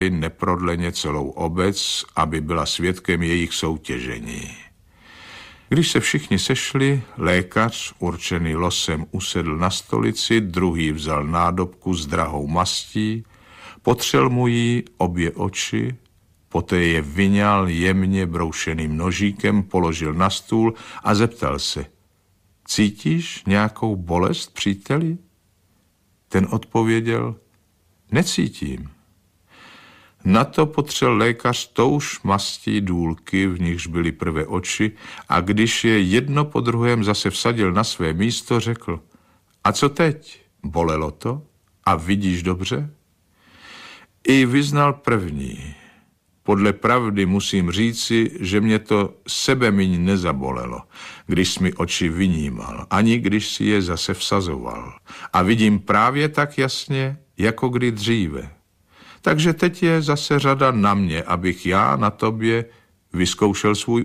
neprodleně celou obec, aby byla svědkem jejich soutěžení. Když se všichni sešli, lékař, určený losem, usedl na stolici, druhý vzal nádobku s drahou mastí, potřel mu jí obě oči, poté je vyňal jemně broušeným nožíkem, položil na stůl a zeptal se: cítíš nějakou bolest, příteli? Ten odpověděl: necítím. Na to potřel lékař touž mastí důlky, v nichž byly prvé oči, a když je jedno po druhém zase vsadil na své místo, řekl: a co teď? Bolelo to? A vidíš dobře? I vyznal první: podle pravdy musím říci, že mě to sebemíň nezabolelo, když jsi mi oči vynímal, ani když si je zase vsazoval. A vidím právě tak jasně, jako kdy dříve. Takže teď je zase řada na mě, abych já na tobě vyzkoušel svůj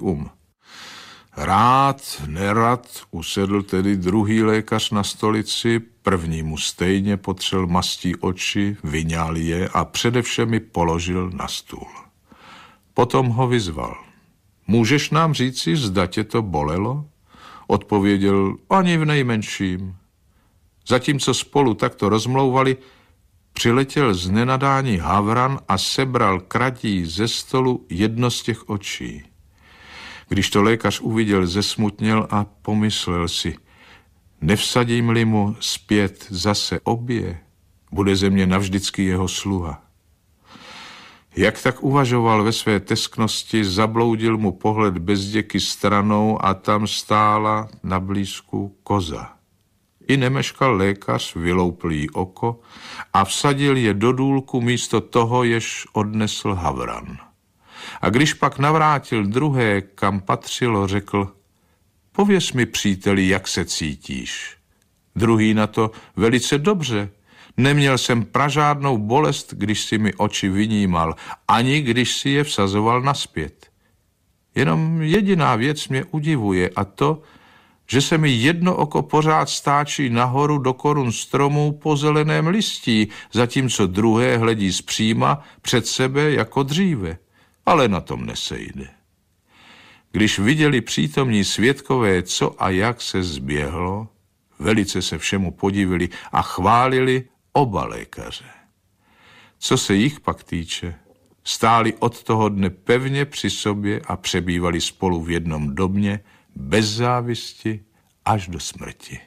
Rád, nerad, usedl tedy druhý lékař na stolici, první mu stejně potřel mastí oči, vyňal je a především mi položil na stůl. Potom ho vyzval: můžeš nám říci, zda tě to bolelo? Odpověděl: ani v nejmenším. Zatímco spolu takto rozmlouvali, přiletěl z nenadání havran a sebral kratí ze stolu jedno z těch očí. Když to lékař uviděl, zesmutněl a pomyslel si: nevsadím-li mu zpět zase obě, bude ze mě navždycky jeho sluha. Jak tak uvažoval ve své tesknosti, zabloudil mu pohled bezděky stranou a tam stála na blízku koza. I nemeškal lékař, vyloupl jí oko a vsadil je do důlku místo toho, jež odnesl havran. A když pak navrátil druhé, kam patřilo, řekl: pověz mi, příteli, jak se cítíš. Druhý na to: velice dobře. Neměl jsem pražádnou bolest, když si mi oči vynímal, ani když si je vsazoval nazpět. Jenom jediná věc mě udivuje, a to, že se mi jedno oko pořád stáčí nahoru do korun stromů po zeleném listí, zatímco druhé hledí zpříma před sebe jako dříve. Ale na tom nesejde. Když viděli přítomní svědkové, co a jak se zběhlo, velice se všemu podivili a chválili oba lékaře. Co se jich pak týče, stáli od toho dne pevně při sobě a přebývali spolu v jednom domě, bez závisti až do smrti.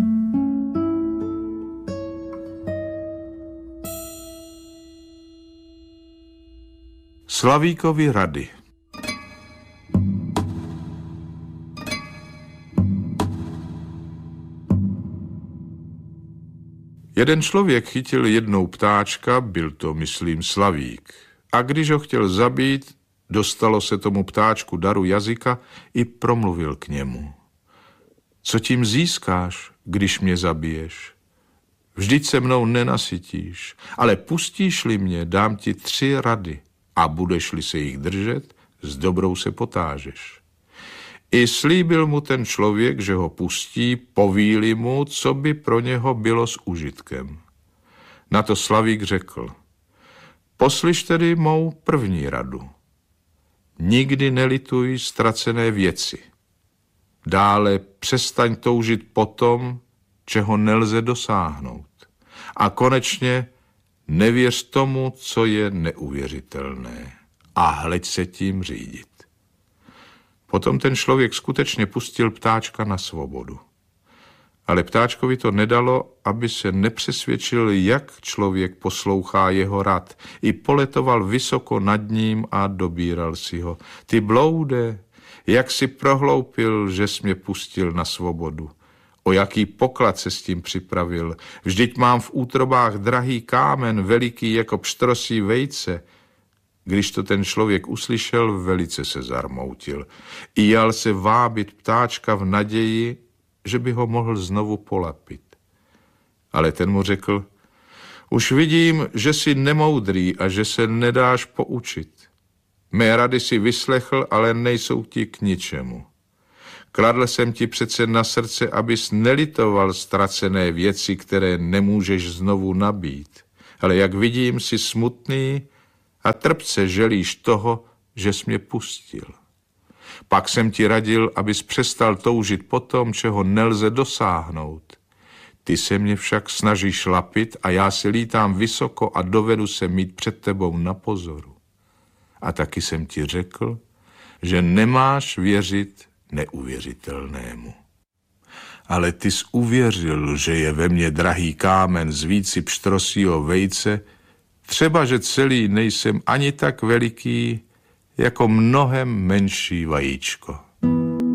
Slavíkovy rady. Jeden člověk chytil jednou ptáčka, byl to, myslím, Slavík, a když ho chtěl zabít, dostalo se tomu ptáčku daru jazyka i promluvil k němu. Co tím získáš, když mě zabiješ? Vždyť se mnou nenasytíš, ale pustíš-li mě, dám ti 3 rady a budeš-li se jich držet, s dobrou se potážeš. I slíbil mu ten člověk, že ho pustí, poví-li mu, co by pro něho bylo s užitkem. Na to Slavík řekl: poslyš tedy mou první radu. Nikdy nelituj ztracené věci. Dále přestaň toužit po tom, čeho nelze dosáhnout. A konečně nevěř tomu, co je neuvěřitelné, a hleď se tím řídit. Potom ten člověk skutečně pustil ptáčka na svobodu. Ale ptáčkovi to nedalo, aby se nepřesvědčil, jak člověk poslouchá jeho rad. I poletoval vysoko nad ním a dobíral si ho. Ty bloude, jak si prohloupil, že jsi mě pustil na svobodu. O jaký poklad se s tím připravil. Vždyť mám v útrobách drahý kámen, veliký jako pštrosí vejce. Když to ten člověk uslyšel, velice se zarmoutil. I jal se vábit ptáčka v naději, že by ho mohl znovu polapit. Ale ten mu řekl: už vidím, že jsi nemoudrý a že se nedáš poučit. Mé rady si vyslechl, ale nejsou ti k ničemu. Kladl jsem ti přece na srdce, abys nelitoval ztracené věci, které nemůžeš znovu nabít. Ale jak vidím, jsi smutný a trpce želíš toho, že jsi mě pustil. Pak jsem ti radil, abys přestal toužit po tom, čeho nelze dosáhnout. Ty se mě však snažíš lapit a já si lítám vysoko a dovedu se mít před tebou na pozoru. A taky jsem ti řekl, že nemáš věřit neuvěřitelnému. Ale ty jsi uvěřil, že je ve mně drahý kámen z víci pštrosího vejce, třeba, že celý nejsem ani tak veliký, jako mnohem menší vajíčko.